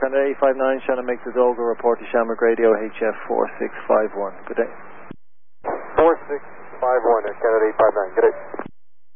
Canada 859, Shannon make the Dolgo report to Shamrock Radio HF 4651. Good day. 4651 Canada 859, good day.